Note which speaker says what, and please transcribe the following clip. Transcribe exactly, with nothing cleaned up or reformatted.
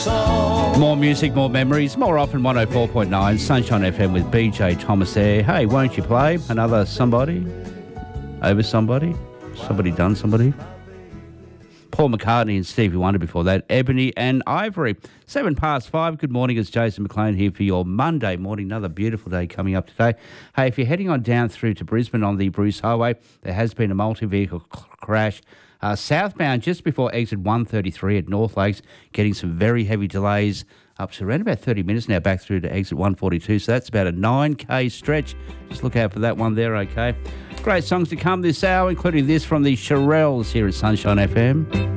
Speaker 1: song.
Speaker 2: More music, more memories, more often one oh four point nine Sunshine F M with B J Thomas there. Hey, won't you play another somebody? Over somebody? Somebody done somebody? Paul McCartney and Stevie Wonder before that. Ebony and Ivory. Seven past five. Good morning. It's Jason McLean here for your Monday morning. Another beautiful day coming up today. Hey, if you're heading on down through to Brisbane on the Bruce Highway, there has been a multi-vehicle c- crash. Uh, southbound just before exit one thirty-three at North Lakes, getting some very heavy delays up to around about thirty minutes now back through to exit one forty-two. So that's about a nine K stretch. Just look out for that one there, okay? Great songs to come this hour, including this from the Shirelles here at Sunshine F M.